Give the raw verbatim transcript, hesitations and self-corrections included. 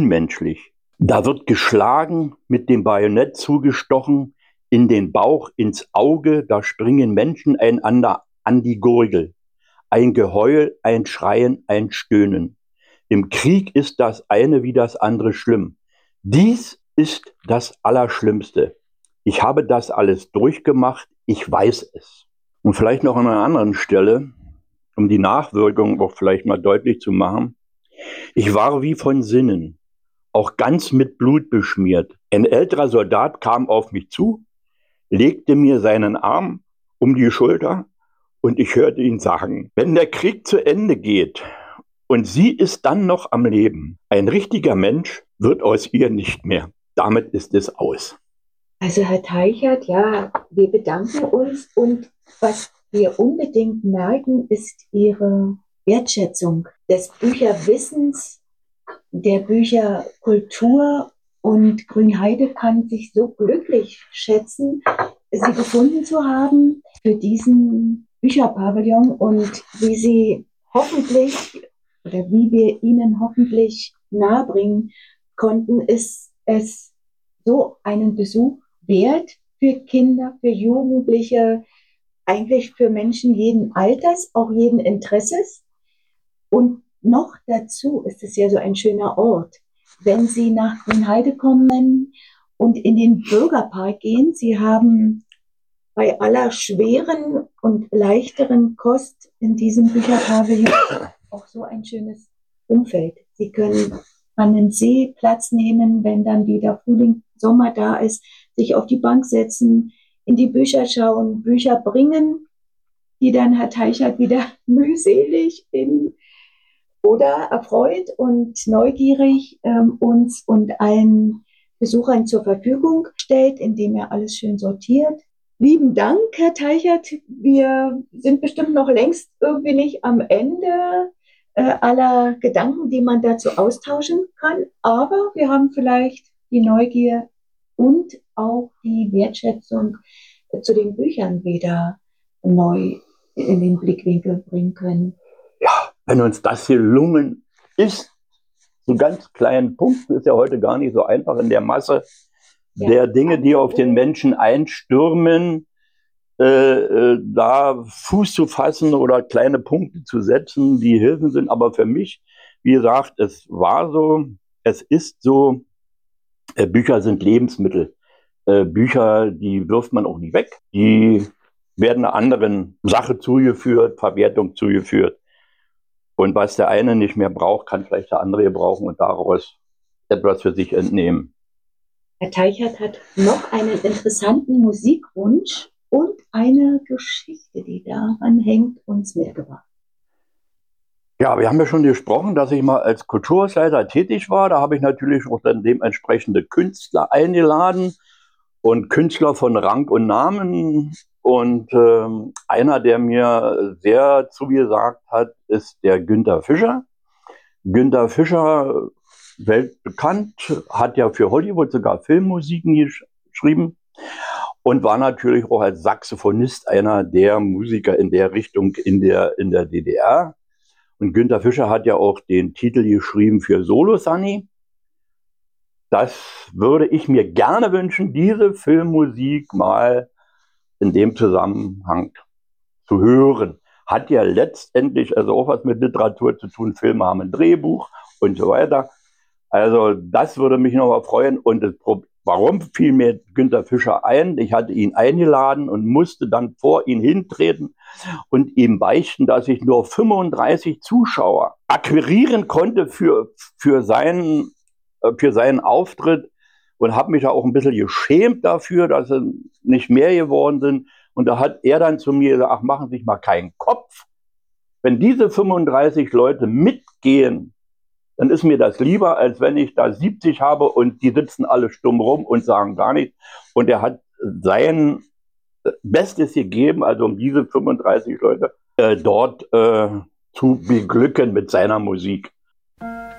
unmenschlich. Da wird geschlagen, mit dem Bajonett zugestochen, in den Bauch, ins Auge, da springen Menschen einander an die Gurgel. Ein Geheul, ein Schreien, ein Stöhnen. Im Krieg ist das eine wie das andere schlimm. Dies ist das Allerschlimmste. Ich habe das alles durchgemacht, ich weiß es. Und vielleicht noch an einer anderen Stelle, um die Nachwirkung auch vielleicht mal deutlich zu machen. Ich war wie von Sinnen, auch ganz mit Blut beschmiert. Ein älterer Soldat kam auf mich zu, legte mir seinen Arm um die Schulter und ich hörte ihn sagen, wenn der Krieg zu Ende geht und sie ist dann noch am Leben, ein richtiger Mensch wird aus ihr nicht mehr. Damit ist es aus. Also Herr Teichert, ja, wir bedanken uns und was wir unbedingt merken, ist Ihre Wertschätzung des Bücherwissens, der Bücherkultur, und Grünheide kann sich so glücklich schätzen, Sie gefunden zu haben für diesen Bücherpavillon und wie Sie hoffentlich oder wie wir Ihnen hoffentlich nahebringen konnten, ist es so einen Besuch wert für Kinder, für Jugendliche, eigentlich für Menschen jeden Alters, auch jeden Interesses. Und noch dazu ist es ja so ein schöner Ort. Wenn Sie nach Grünheide kommen und in den Bürgerpark gehen, Sie haben bei aller schweren und leichteren Kost in diesem Bücherpavillon auch so ein schönes Umfeld. Sie können an den See Platz nehmen, wenn dann wieder Frühling, Sommer da ist, sich auf die Bank setzen, in die Bücher schauen, Bücher bringen, die dann Herr Teichert wieder mühselig in oder erfreut und neugierig ähm, uns und allen Besuchern zur Verfügung stellt, indem er alles schön sortiert. Lieben Dank, Herr Teichert. Wir sind bestimmt noch längst irgendwie nicht am Ende äh, aller Gedanken, die man dazu austauschen kann, aber wir haben vielleicht die Neugier und auch die Wertschätzung äh, zu den Büchern wieder neu in den Blickwinkel bringen können. Ja, wenn uns das gelungen ist, so ganz kleinen Punkten, ist ja heute gar nicht so einfach in der Masse ja, der Dinge, die auf den Menschen einstürmen, äh, äh, da Fuß zu fassen oder kleine Punkte zu setzen, die Hilfen sind. Aber für mich, wie gesagt, es war so, es ist so, äh, Bücher sind Lebensmittel. Äh, Bücher, die wirft man auch nicht weg. Die werden einer anderen Sache zugeführt, Verwertung zugeführt. Und was der eine nicht mehr braucht, kann vielleicht der andere brauchen und daraus etwas für sich entnehmen. Herr Teichert hat noch einen interessanten Musikwunsch und eine Geschichte, die daran hängt, uns mitgebracht. Ja, wir haben ja schon gesprochen, dass ich mal als Kulturleiter tätig war. Da habe ich natürlich auch dann dementsprechende Künstler eingeladen und Künstler von Rang und Namen. Und ähm, einer, der mir sehr zugesagt hat, ist der Günther Fischer. Günther Fischer, weltbekannt, hat ja für Hollywood sogar Filmmusiken gesch- geschrieben und war natürlich auch als Saxophonist einer der Musiker in der Richtung in der, in der D D R. Und Günther Fischer hat ja auch den Titel geschrieben für Solo Sunny. Das würde ich mir gerne wünschen, diese Filmmusik mal in dem Zusammenhang zu hören. Hat ja letztendlich also auch was mit Literatur zu tun. Filme haben ein Drehbuch und so weiter. Also das würde mich noch mal freuen. Und das Pro- warum fiel mir Günther Fischer ein? Ich hatte ihn eingeladen und musste dann vor ihn hintreten und ihm beichten, dass ich nur fünfunddreißig Zuschauer akquirieren konnte für, für, seinen, äh, für seinen Auftritt. Und habe mich da auch ein bisschen geschämt dafür, dass es nicht mehr geworden sind. Und da hat er dann zu mir gesagt, ach, machen Sie sich mal keinen Kopf. Wenn diese fünfunddreißig Leute mitgehen, dann ist mir das lieber, als wenn ich da siebzig habe und die sitzen alle stumm rum und sagen gar nichts. Und er hat sein Bestes gegeben, also um diese fünfunddreißig Leute äh, dort äh, zu beglücken mit seiner Musik.